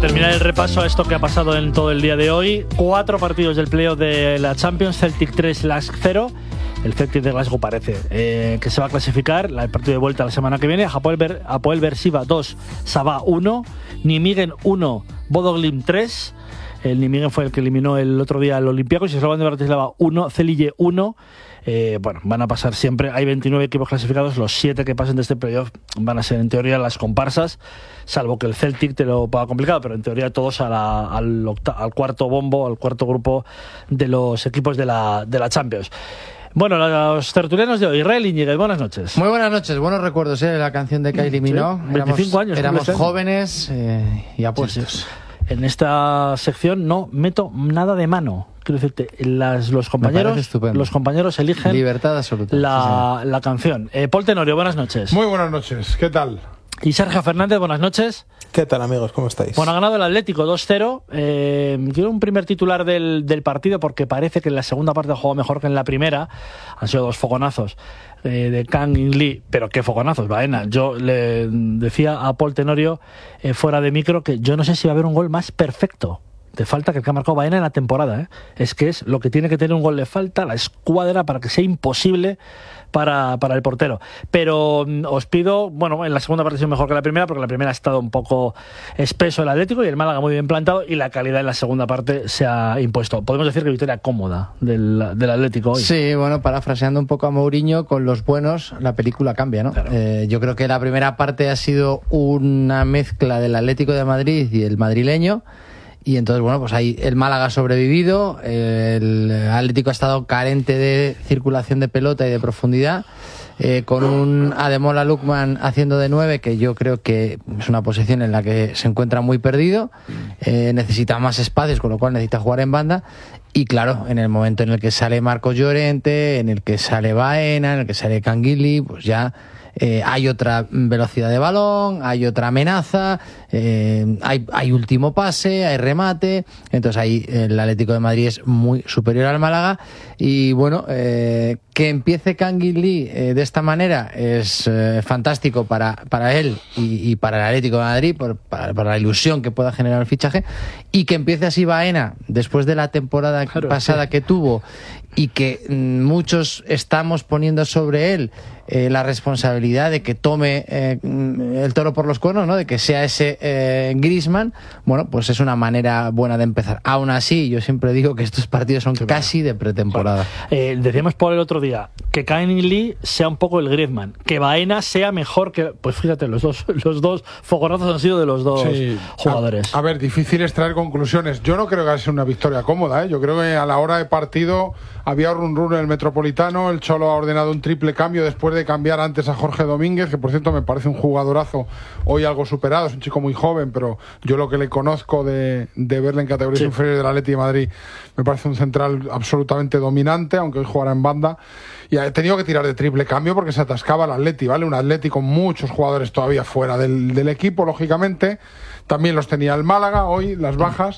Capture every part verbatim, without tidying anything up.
terminar el repaso a esto que ha pasado en todo el día de hoy, cuatro partidos del playoff de la Champions, Celtic tres, Lask cero. El Celtic de Glasgow parece eh, que se va a clasificar. El partido de vuelta la semana que viene. Hapoel, Ber, Hapoel Beersheva dos, Sabah uno, Nijmegen uno, Bodo Glimt tres. El Nijmegen fue el que eliminó el otro día al Olympiacos y Slovan de Bratislava uno, Celje uno. Eh, bueno, van a pasar siempre, hay veintinueve equipos clasificados, los siete que pasen de este playoff van a ser en teoría las comparsas, salvo que el Celtic te lo ponga complicado, pero en teoría todos a la, al, octa, al cuarto bombo, al cuarto grupo de los equipos de la, de la Champions. Bueno, los tertulianos de hoy, Israel Íñiguez, buenas noches. Muy buenas noches, buenos recuerdos, ¿eh? La canción de Kylie Minogue. Sí, veinticinco años. Éramos jóvenes eh, y apuestos. Sí, sí. En esta sección no meto nada de mano. Quiero decirte, las, los compañeros los compañeros eligen libertad absoluta, la, sí, la canción. Eh, Paul Tenorio, buenas noches. Muy buenas noches, ¿qué tal? Y Sergio Fernández, buenas noches. ¿Qué tal, amigos? ¿Cómo estáis? Bueno, ha ganado el Atlético dos cero. Eh, quiero un primer titular del, del partido porque parece que en la segunda parte jugó mejor que en la primera. Han sido dos fogonazos eh, de Kang In Lee, pero qué fogonazos, Baena. Yo le decía a Paul Tenorio eh, fuera de micro que yo no sé si va a haber un gol más perfecto de falta que el que ha marcado Baena en la temporada, ¿eh? Es que es lo que tiene que tener un gol de falta, la escuadra, para que sea imposible para, para el portero. Pero mm, os pido, bueno, en la segunda parte ha sido mejor que la primera, porque la primera ha estado un poco espeso el Atlético y el Málaga muy bien plantado, y la calidad en la segunda parte se ha impuesto. Podemos decir que victoria cómoda del, del Atlético hoy. Sí, bueno, parafraseando un poco a Mourinho, con los buenos la película cambia, ¿no? Claro. Eh, yo creo que la primera parte ha sido una mezcla del Atlético de Madrid y el madrileño. Y entonces, bueno, pues ahí el Málaga ha sobrevivido, el Atlético ha estado carente de circulación de pelota y de profundidad, eh, con un Ademola Lookman haciendo de nueve, que yo creo que es una posición en la que se encuentra muy perdido, eh, necesita más espacios, con lo cual necesita jugar en banda. Y claro, en el momento en el que sale Marcos Llorente, en el que sale Baena, en el que sale Canguilí, pues ya Eh, hay otra velocidad de balón, hay otra amenaza, eh, hay, hay último pase, hay remate. Entonces ahí el Atlético de Madrid es muy superior al Málaga. Y bueno, eh, que empiece Kangin Lee eh, de esta manera es eh, fantástico para, para él y, y para el Atlético de Madrid, por, para, para la ilusión que pueda generar el fichaje. Y que empiece así Baena después de la temporada claro, pasada sí. que tuvo, y que mm, muchos estamos poniendo sobre él eh, la responsabilidad de que tome eh, el toro por los cuernos, ¿no? De que sea ese eh, Griezmann. Bueno, pues es una manera buena de empezar. Aún así, yo siempre digo que estos partidos son sí, casi de pretemporada. Bueno, eh, decíamos por el otro día que Kangin Lee sea un poco el Griezmann, que Baena sea mejor que... Pues fíjate, los dos los dos fogonazos han sido de los dos sí. jugadores. A, a ver, difícil es traer conclusiones. Yo no creo que haya sido una victoria cómoda, ¿eh? Yo creo que a la hora de partido había run run en el Metropolitano. El Cholo ha ordenado un triple cambio después de cambiar antes a Jorge Domínguez, que por cierto me parece un jugadorazo, hoy algo superado, es un chico muy joven, pero yo lo que le conozco de, de verle en categorías sí. inferiores del Atleti de Madrid, me parece un central absolutamente dominante, aunque hoy jugará en banda. Y ha tenido que tirar de triple cambio porque se atascaba el Atleti, ¿vale? Un Atleti con muchos jugadores todavía fuera del, del equipo, lógicamente. También los tenía el Málaga, hoy las bajas,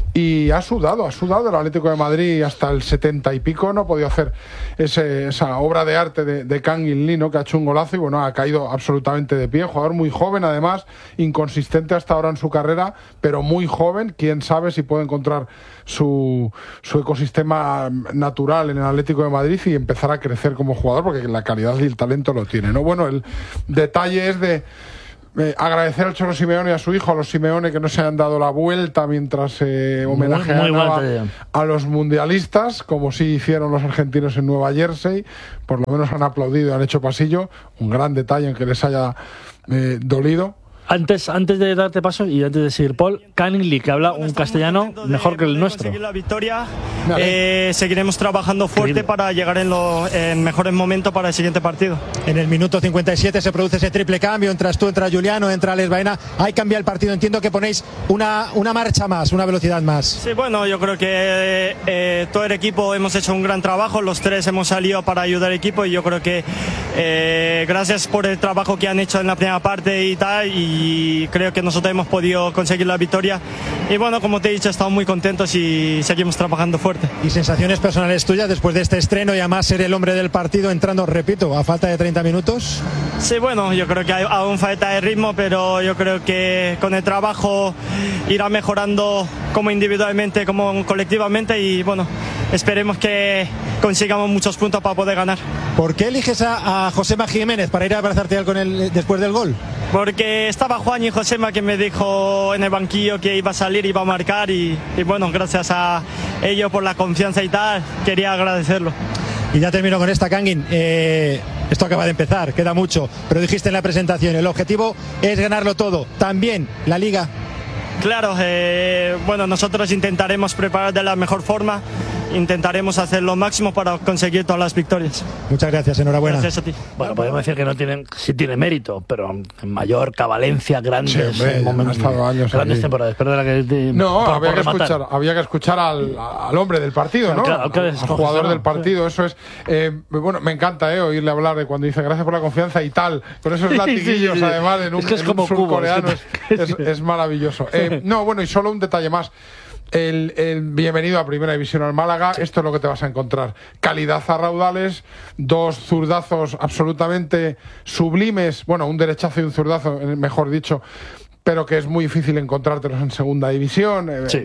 y ha sudado, ha sudado el Atlético de Madrid hasta el setenta y pico, no ha podido hacer ese, esa obra de arte de, de Kangin Lee, ¿no? Que ha hecho un golazo y bueno, ha caído absolutamente de pie, jugador muy joven además, inconsistente hasta ahora en su carrera, pero muy joven, quién sabe si puede encontrar su, su ecosistema natural en el Atlético de Madrid y empezar a crecer como jugador, porque la calidad y el talento lo tiene, ¿no? Bueno, el detalle es de Eh, agradecer al Cholo Simeone y a su hijo, a los Simeone, que no se han dado la vuelta mientras eh, homenajeaban a, a los mundialistas, como sí hicieron los argentinos en Nueva Jersey. Por lo menos han aplaudido, han hecho pasillo. Un gran detalle en que les haya eh, dolido. Antes, antes de darte paso y antes de seguir, Paul, Kangin Lee, que habla un castellano mejor que el nuestro. La victoria, eh, seguiremos trabajando fuerte Increíble. para llegar en los en mejores momentos para el siguiente partido. En el minuto cincuenta y siete se produce ese triple cambio, entras tú, entra Juliano, entra Alex Baena, ahí cambia el partido, entiendo que ponéis una, una marcha más, una velocidad más. Sí, bueno, yo creo que eh, todo el equipo hemos hecho un gran trabajo, los tres hemos salido para ayudar al equipo y yo creo que eh, gracias por el trabajo que han hecho en la primera parte y tal, y y creo que nosotros hemos podido conseguir la victoria. Y bueno, como te he dicho, estamos muy contentos y seguimos trabajando fuerte. ¿Y sensaciones personales tuyas después de este estreno y además ser el hombre del partido entrando, repito, a falta de treinta minutos? Sí, bueno, yo creo que hay aún falta de ritmo, pero yo creo que con el trabajo irá mejorando como individualmente, como colectivamente y bueno, esperemos que consigamos muchos puntos para poder ganar. ¿Por qué eliges a, a Josema Jiménez para ir a abrazarte con él después del gol? Porque estaba Juan y Josema que me dijo en el banquillo que iba a salir, iba a marcar y, y bueno, gracias a ellos por la confianza y tal, quería agradecerlo. Y ya termino con esta, Kangin. Eh, esto acaba de empezar, queda mucho, pero dijiste en la presentación, el objetivo es ganarlo todo, también la Liga. Claro, eh, bueno, nosotros intentaremos preparar de la mejor forma, intentaremos hacer lo máximo para conseguir todas las victorias. Muchas gracias, enhorabuena. Gracias a ti. Bueno, podemos decir que no tienen, sí tiene mérito, pero en Mallorca, Valencia, grandes sí, hombre, momentos, años grandes aquí. temporadas. Perdona que te, no, por, había, por que escuchar, había que escuchar al, al hombre del partido, ¿no? Claro, claro, al, al jugador del partido, eso es. Eh, bueno, me encanta eh, oírle hablar de cuando dice gracias por la confianza y tal, con esos latiguillos, sí, sí, sí. además, en un, es que es en como un surcoreano, es, es, es maravilloso. Eh, no, bueno, y solo un detalle más. El, el bienvenido a Primera División al Málaga. Sí. Esto es lo que te vas a encontrar: calidad a raudales, dos zurdazos absolutamente sublimes, bueno, un derechazo y un zurdazo, mejor dicho, pero que es muy difícil encontrártelos en Segunda División. Sí.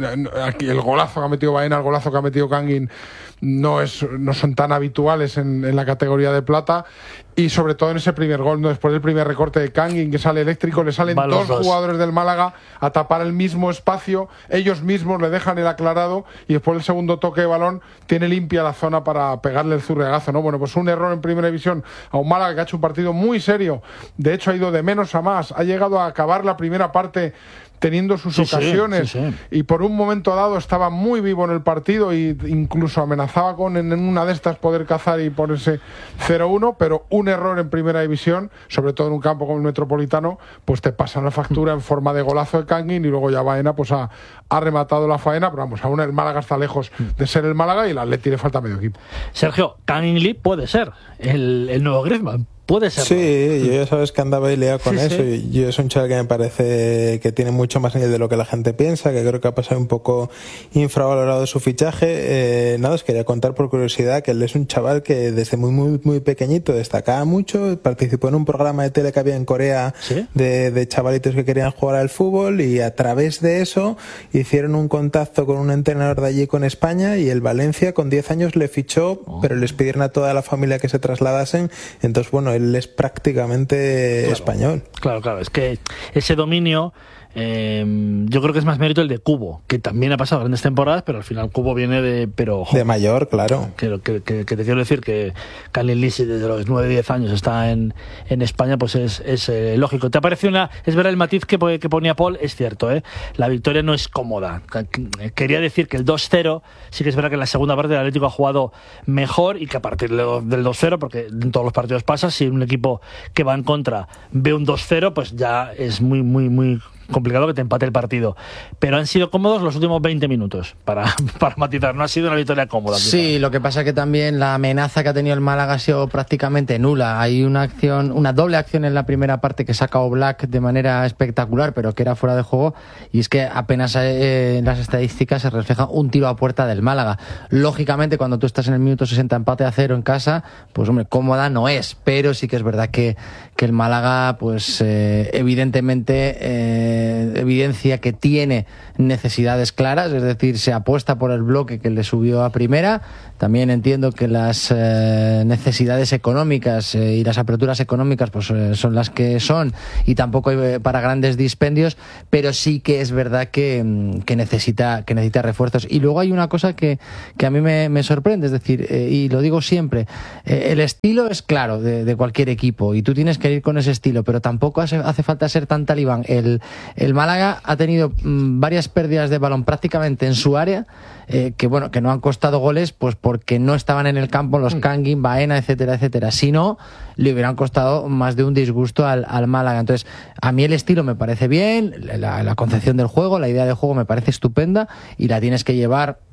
Aquí el golazo que ha metido Baena, el golazo que ha metido Kangin no es no son tan habituales en, en la categoría de plata. Y sobre todo en ese primer gol, ¿no? Después del primer recorte de Kangin, que sale eléctrico, le salen dos, dos jugadores del Málaga a tapar el mismo espacio, ellos mismos le dejan el aclarado y después del segundo toque de balón tiene limpia la zona para pegarle el zurriagazo, ¿no? Bueno, pues un error en Primera División a un Málaga que ha hecho un partido muy serio, de hecho ha ido de menos a más, ha llegado a acabar la primera parte teniendo sus sí, ocasiones sí, sí, sí. y por un momento dado estaba muy vivo en el partido e incluso amenazaba con en una de estas poder cazar y ponerse cero uno, pero un error en Primera División, sobre todo en un campo como el Metropolitano, pues te pasan la factura en forma de golazo de Kangin y luego ya Baena pues ha, ha rematado la faena, pero vamos, aún el Málaga está lejos de ser el Málaga y el Atleti le falta medio equipo. Sergio, Kangin Lee puede ser el, el nuevo Griezmann. Puede ser. Sí, yo ya sabes que andaba ahí liado con sí, eso. Sí. Y yo es un chaval que me parece que tiene mucho más nivel de lo que la gente piensa, que creo que ha pasado un poco infravalorado su fichaje. Eh, nada, os quería contar por curiosidad que él es un chaval que desde muy, muy, muy pequeñito destacaba mucho. Participó en un programa de tele que había en Corea ¿Sí? de, de chavalitos que querían jugar al fútbol y a través de eso hicieron un contacto con un entrenador de allí con España y el Valencia con diez años le fichó, oh. pero les pidieron a toda la familia que se trasladasen. Entonces, bueno, él es prácticamente claro, español. Claro, claro, es que ese dominio eh, yo creo que es más mérito el de Cubo, que también ha pasado grandes temporadas, pero al final Cubo viene de pero de mayor, claro. Que, que, que, que te quiero decir que Kangin Lee desde los nueve diez años está en, en España, pues es, es eh, lógico. ¿Te ha parecido una, es verdad el matiz que, que ponía Paul? Es cierto, ¿eh? La victoria no es cómoda. Quería decir que el dos cero, sí que es verdad que en la segunda parte el Atlético ha jugado mejor y que a partir del dos cero, porque en todos los partidos pasa, si un equipo que va en contra ve un dos cero, pues ya es muy, muy, muy complicado que te empate el partido, pero han sido cómodos los últimos veinte minutos para, para matizar, no ha sido una victoria cómoda. Sí, quizá. Lo que pasa es que también la amenaza que ha tenido el Málaga ha sido prácticamente nula. Hay una acción, una doble acción en la primera parte que saca Oblak de manera espectacular, pero que era fuera de juego, y es que apenas eh, en las estadísticas se refleja un tiro a puerta del Málaga. Lógicamente, cuando tú estás en el minuto sesenta empate a cero en casa, pues hombre, cómoda no es, pero sí que es verdad que, que el Málaga, pues eh, evidentemente eh, evidencia que tiene necesidades claras, es decir, se apuesta por el bloque que le subió a primera. También entiendo que las eh, necesidades económicas eh, y las aperturas económicas pues eh, son las que son y tampoco hay para grandes dispendios, pero sí que es verdad que, que necesita que necesita refuerzos. Y luego hay una cosa que, que a mí me, me sorprende, es decir, eh, y lo digo siempre, eh, el estilo es claro de, de cualquier equipo y tú tienes que ir con ese estilo, pero tampoco hace, hace falta ser tan talibán. El, el Málaga ha tenido mmm, varias pérdidas de balón prácticamente en su área, eh, que bueno, que no han costado goles pues porque no estaban en el campo los Kangin, Baena, etcétera, etcétera. Si no, le hubieran costado más de un disgusto al, al Málaga. Entonces, a mí el estilo me parece bien, la, la concepción del juego, la idea de juego me parece estupenda y la tienes que llevar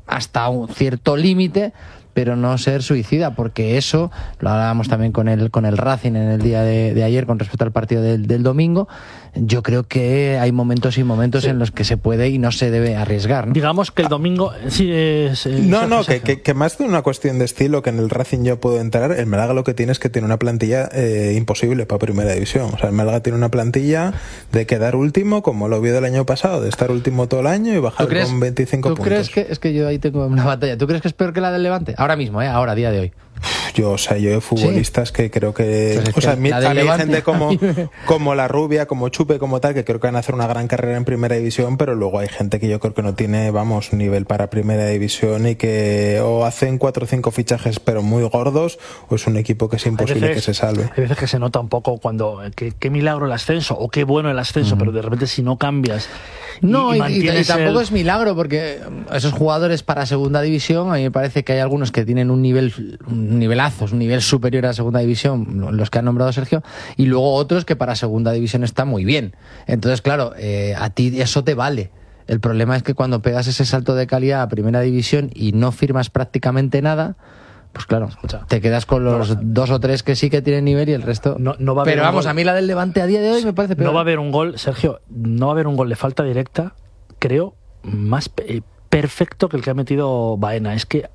hasta un cierto límite, pero no ser suicida, porque eso, lo hablábamos también con el, con el Racing en el día de, de ayer con respecto al partido del, del domingo, yo creo que hay momentos y momentos sí. en los que se puede y no se debe arriesgar, ¿no? Digamos que el domingo sí es... Eh, no, no, que, que, que más de una cuestión de estilo, que en el Racing yo puedo entrar, el Málaga lo que tiene es que tiene una plantilla eh, imposible para Primera División. O sea, el Málaga tiene una plantilla de quedar último, como lo vio del año pasado, de estar último todo el año y bajar crees, con veinticinco ¿tú puntos. ¿Tú crees que, es que yo ahí tengo una batalla, ¿tú crees que es peor que la del Levante? Ahora mismo, ¿eh? Ahora, a día de hoy. Yo, o sea, yo he futbolistas ¿sí? que creo que... Pues o sea, que mi, a mí hay gente como, como La Rubia, como Chupe, como tal, que creo que van a hacer una gran carrera en Primera División, pero luego hay gente que yo creo que no tiene, vamos, nivel para Primera División y que o hacen cuatro o cinco fichajes pero muy gordos, o es un equipo que es imposible veces, que se salve. Hay veces que se nota un poco cuando... Qué, qué milagro el ascenso, o qué bueno el ascenso, uh-huh. pero de repente si no cambias... No, y, y, y, y tampoco el... es milagro, porque esos jugadores para Segunda División, a mí me parece que hay algunos que tienen un nivel, un nivelazos, un nivel superior a Segunda División, los que ha nombrado Sergio, y luego otros que para Segunda División está muy bien. Entonces, claro, eh, a ti eso te vale. El problema es que cuando pegas ese salto de calidad a Primera División y no firmas prácticamente nada, pues claro, escucha, te quedas con los no, dos o tres que sí que tienen nivel y el resto no, no va a haber. Pero vamos, gol. A mí la del Levante a día de hoy me parece peor. No va a haber un gol, Sergio, no va a haber un gol de falta directa, creo, más eh, perfecto que el que ha metido Baena. Es que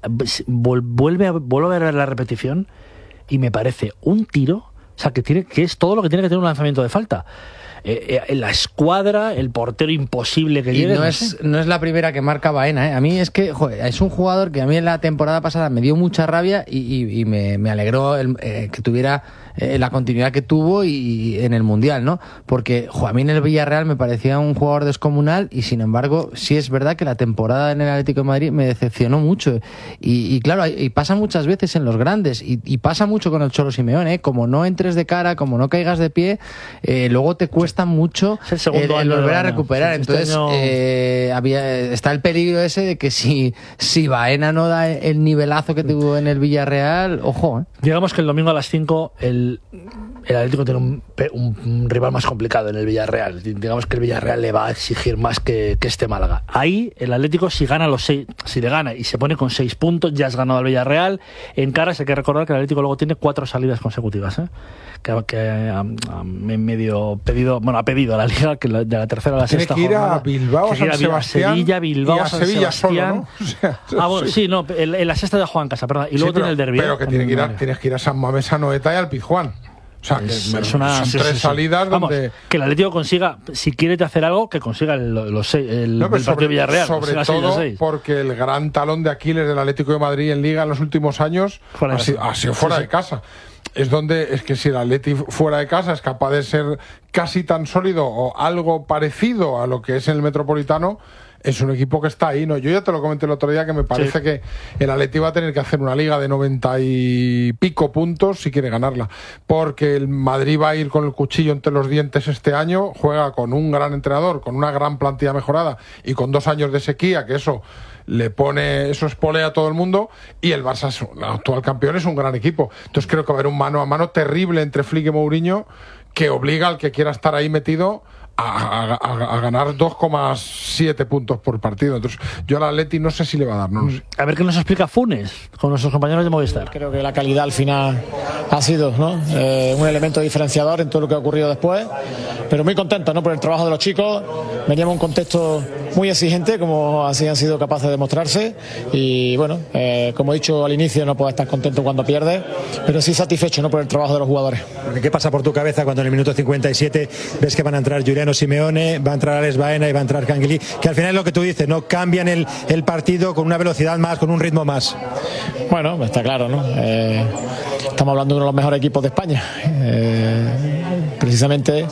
vuelve a, vuelve a ver la repetición y me parece un tiro, o sea, que tiene que es todo lo que tiene que tener un lanzamiento de falta. Eh, eh, la escuadra, el portero imposible que y llegue. No, no, es, sé. no es la primera que marca Baena, ¿eh? A mí es que joder, es un jugador que a mí en la temporada pasada me dio mucha rabia y, y, y me, me alegró el, eh, que tuviera eh, la continuidad que tuvo y, y en el Mundial, ¿no? Porque joder, a mí en el Villarreal me parecía un jugador descomunal y sin embargo sí es verdad que la temporada en el Atlético de Madrid me decepcionó mucho y, y claro, y pasa muchas veces en los grandes y, y pasa mucho con el Cholo Simeone, ¿eh? Como no entres de cara, como no caigas de pie, eh, luego te cuesta mucho el, el, el volver a recuperar. Sí, entonces este año... eh, había, está el peligro ese de que si, si Baena no da el nivelazo que tuvo en el Villarreal, ojo, ¿eh? Digamos que el domingo a las cinco el, el Atlético tiene un, un, un rival más complicado en el Villarreal. Digamos que el Villarreal le va a exigir más que, que este Málaga. Ahí el Atlético, si gana los seis, si le gana y se pone con seis puntos, ya has ganado al Villarreal. En caras hay que recordar que el Atlético luego tiene cuatro salidas consecutivas, ¿eh? que, que um, um, en medio pedido, bueno, ha pedido a la Liga que la, de la tercera a la tiene sexta que ir jornada, a Bilbao, San Sebastián, Sevilla, Bilbao, y a San Sevilla Sebastián. Solo, ¿no? O sea, ah, bueno, sí, no, en, en la sexta de Juan Casa, perdón, y luego sí, pero, tiene el derbi. Pero que tiene que ir a, tienes que ir a San Mamés, a Noeta y al Pizjuán. O sea, que es, es una, son sí, tres sí, sí. salidas Vamos, donde... que el Atlético consiga, si quiere hacer algo, que consiga el, los seis, el, no, el partido sobre, de Villarreal. Sobre todo todo seis. porque el gran talón de Aquiles del Atlético de Madrid en Liga en los últimos años ha sido, ha sido fuera sí, de casa. Es donde es que si el Atleti fuera de casa es capaz de ser casi tan sólido o algo parecido a lo que es en el Metropolitano, es un equipo que está ahí, ¿no? Yo ya te lo comenté el otro día que me parece sí. que el Atleti va a tener que hacer una liga de noventa y pico puntos si quiere ganarla, porque el Madrid va a ir con el cuchillo entre los dientes este año, juega con un gran entrenador, con una gran plantilla mejorada y con dos años de sequía, que eso le pone, eso espolea a todo el mundo, y el Barça, el actual campeón, es un gran equipo. Entonces creo que va a haber un mano a mano terrible entre Flick y Mourinho que obliga al que quiera estar ahí metido A, a, a ganar dos coma siete puntos por partido. Entonces yo al Atleti no sé si le va a dar, no lo sé. A ver qué nos explica Funes con nuestros compañeros de Movistar. Creo que la calidad al final ha sido, ¿no? eh, un elemento diferenciador en todo lo que ha ocurrido después, pero muy contento, ¿no? Por el trabajo de los chicos. Veníamos en un contexto muy exigente, como así han sido capaces de demostrarse, y bueno, eh, como he dicho al inicio, no puedes estar contento cuando pierdes, pero sí satisfecho, ¿no? Por el trabajo de los jugadores. ¿Qué pasa por tu cabeza cuando en el minuto cincuenta y siete ves que van a entrar Juliano Simeone, va a entrar Alex Baena y va a entrar Canguilí, que al final es lo que tú dices, no cambian el, el partido con una velocidad más, con un ritmo más? Bueno, está claro, ¿no? Eh, estamos hablando de uno de los mejores equipos de España. Eh, precisamente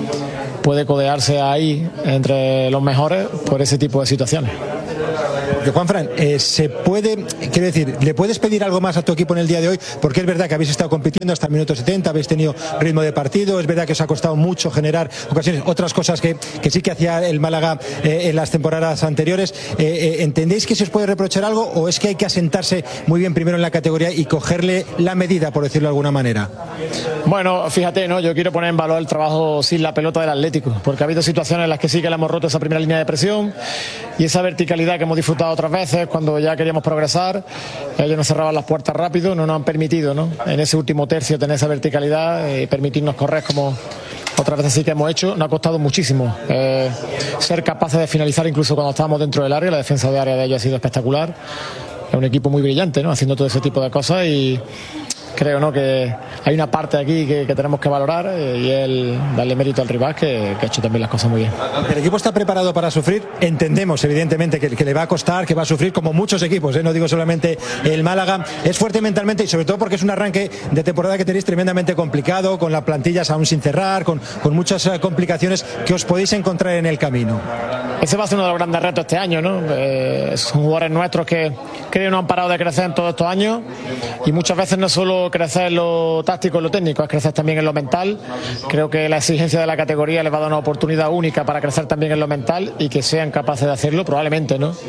puede codearse ahí entre los mejores por ese tipo de situaciones. Porque Juanfran, eh, se puede, quiero decir, ¿le puedes pedir algo más a tu equipo en el día de hoy? Porque es verdad que habéis estado compitiendo hasta el minuto setenta, habéis tenido ritmo de partido, es verdad que os ha costado mucho generar ocasiones, otras cosas que, que sí que hacía el Málaga eh, en las temporadas anteriores. Eh, eh, ¿Entendéis que se os puede reprochar algo o es que hay que asentarse muy bien primero en la categoría y cogerle la medida, por decirlo de alguna manera? Bueno, fíjate, ¿no? Yo quiero poner en valor el trabajo sin la pelota del Atlético, porque ha habido situaciones en las que sí que le hemos roto esa primera línea de presión y esa verticalidad que hemos disfrutado otras veces cuando ya queríamos progresar. Ellos nos cerraban las puertas rápido, no nos han permitido, ¿no?, en ese último tercio tener esa verticalidad y permitirnos correr como otras veces sí que hemos hecho. Nos ha costado muchísimo eh, ser capaces de finalizar incluso cuando estábamos dentro del área. La defensa de área de ellos ha sido espectacular. Es un equipo muy brillante, ¿no?, haciendo todo ese tipo de cosas, y creo, ¿no?, que hay una parte aquí que, que tenemos que valorar eh, y el darle mérito al rival que, que ha hecho también las cosas muy bien. El equipo está preparado para sufrir. Entendemos evidentemente que, que le va a costar, que va a sufrir como muchos equipos, ¿eh? No digo solamente el Málaga. Es fuerte mentalmente y sobre todo porque es un arranque de temporada que tenéis tremendamente complicado, con las plantillas aún sin cerrar, con, con muchas uh, complicaciones que os podéis encontrar en el camino. Ese va a ser uno de los grandes retos este año, ¿no? Eh, son jugadores nuestros que creo que no han parado de crecer en todos estos años, y muchas veces no solo crecer en lo táctico, en lo técnico, es crecer también en lo mental. Creo que la exigencia de la categoría les va a dar una oportunidad única para crecer también en lo mental, y que sean capaces de hacerlo, probablemente, ¿no?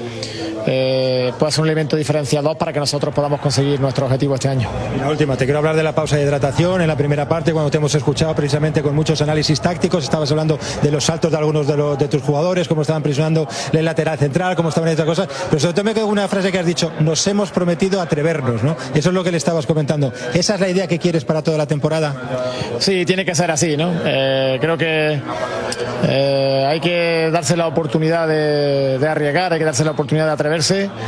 Eh, puede ser un elemento diferenciador para que nosotros podamos conseguir nuestro objetivo este año. Y la última, te quiero hablar de la pausa de hidratación. En la primera parte, cuando te hemos escuchado precisamente con muchos análisis tácticos, estabas hablando de los saltos de algunos de, los, de tus jugadores, cómo estaban presionando el lateral central, cómo estaban haciendo cosas, pero sobre todo me quedo con una frase que has dicho: nos hemos prometido atrevernos, ¿no? Eso es lo que le estabas comentando. ¿Esa es la idea que quieres para toda la temporada? Sí, tiene que ser así, ¿no? Eh, creo que eh, hay que darse la oportunidad de, de arriesgar, hay que darse la oportunidad de atreverse.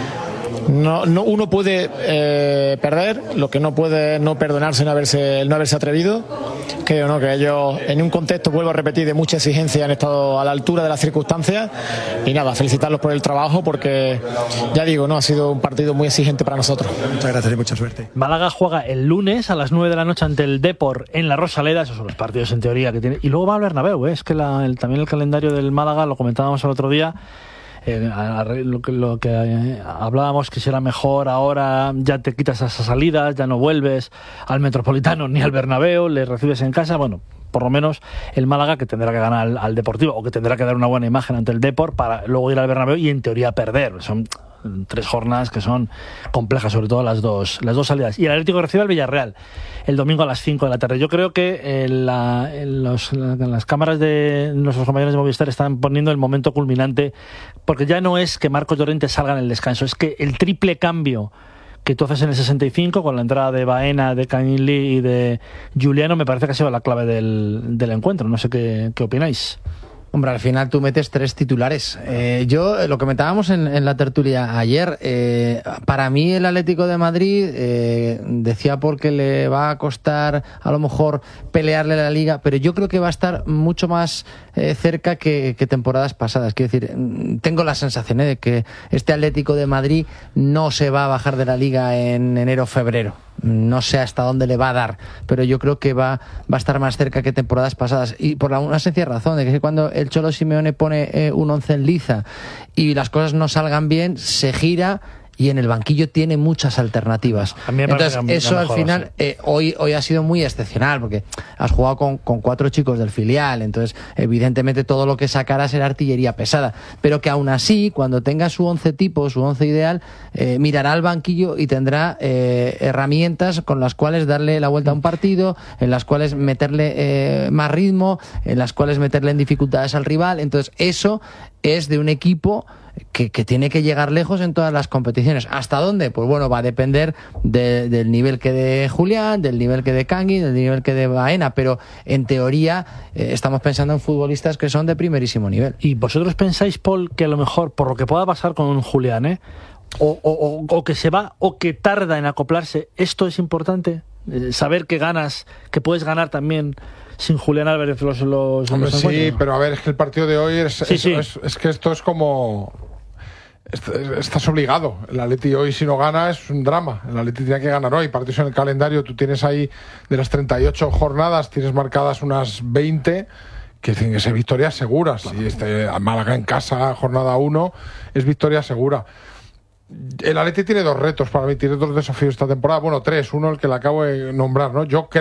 No, no, uno puede eh, perder, lo que no puede es no perdonarse no haberse, el no haberse atrevido. Creo, ¿no?, que ellos, en un contexto, vuelvo a repetir, de mucha exigencia, han estado a la altura de las circunstancias, y nada, felicitarlos por el trabajo, porque ya digo, no ha sido un partido muy exigente para nosotros. Muchas gracias y mucha suerte. Málaga juega el lunes a las nueve de la noche ante el Depor en la Rosaleda. Esos son los partidos en teoría que tiene, y luego va al Bernabéu, ¿eh? Es que la, el, también el calendario del Málaga, lo comentábamos el otro día. Eh, a, a, lo que, lo que eh, hablábamos, que será mejor ahora, ya te quitas esas salidas, ya no vuelves al Metropolitano ni al Bernabéu, le recibes en casa. Bueno, por lo menos el Málaga, que tendrá que ganar al, al Deportivo, o que tendrá que dar una buena imagen ante el Depor para luego ir al Bernabéu y en teoría perder. Son tres jornadas que son complejas, sobre todo las dos las dos salidas. Y el Atlético recibe al Villarreal el domingo a las cinco de la tarde. Yo creo que en, la, en, los, en las cámaras de nuestros compañeros de Movistar están poniendo el momento culminante, porque ya no es que Marcos Llorente salga en el descanso, es que el triple cambio que tú haces en el sesenta y cinco, con la entrada de Baena, de Kangin Lee y de Juliano, me parece que ha sido la clave del, del encuentro. No sé qué, qué opináis. Hombre, al final tú metes tres titulares. Eh, yo, lo comentábamos en, en la tertulia ayer, eh, para mí el Atlético de Madrid, eh, decía porque le va a costar a lo mejor pelearle la Liga, pero yo creo que va a estar mucho más eh, cerca que, que temporadas pasadas. Quiero decir, tengo la sensación eh, de que este Atlético de Madrid no se va a bajar de la Liga en enero o febrero. No sé hasta dónde le va a dar, pero yo creo que va, va a estar más cerca que temporadas pasadas, y por la, una sencilla razón, de que cuando el Cholo Simeone pone eh, un once en liza y las cosas no salgan bien, se gira y en el banquillo tiene muchas alternativas. Entonces eso al final eh, hoy, hoy ha sido muy excepcional, porque has jugado con, con cuatro chicos del filial, entonces evidentemente todo lo que sacará será artillería pesada, pero que aún así, cuando tenga su once tipo, su once ideal, eh, mirará al banquillo y tendrá eh, herramientas con las cuales darle la vuelta a un partido, en las cuales meterle eh, más ritmo, en las cuales meterle en dificultades al rival. Entonces eso es de un equipo Que, que tiene que llegar lejos en todas las competiciones. ¿Hasta dónde? Pues bueno, va a depender de, del nivel que dé Julián, del nivel que dé Kangin, del nivel que dé Baena, pero en teoría eh, estamos pensando en futbolistas que son de primerísimo nivel. ¿Y vosotros pensáis, Paul, que a lo mejor, por lo que pueda pasar con Julián, ¿eh? o, o, o que se va o que tarda en acoplarse, esto es importante? Eh, saber que ganas, que puedes ganar también sin Julián Álvarez los, los, Hombre, los sí, pero a ver, es que el partido de hoy es, sí, es, sí. es, es que esto es como... Estás obligado. El Atleti hoy, si no gana, es un drama. El Atleti tiene que ganar hoy. Partidos en el calendario, tú tienes ahí, de las treinta y ocho jornadas, tienes marcadas unas veinte que tienen que ser victorias seguras. Y este, Málaga en casa, jornada uno, es victoria segura. El Atleti tiene dos retos para mí, tiene dos desafíos esta temporada. Bueno, tres. Uno, el que le acabo de nombrar, ¿no? Yo creo